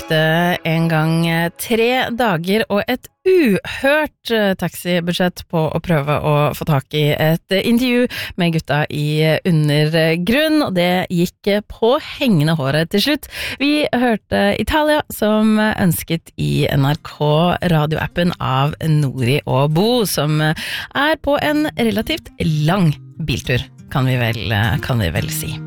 brukte en gang 3 dager og et uhørt taxibudsjett på å prøve å få tak i et intervju med gutta i Undergrunn, og det gikk på hengende håret til slutt. Vi hørte Italia som ønsket i NRK radioappen av Nori og Bo, som er på en relativt lang biltur, kan vi vel si.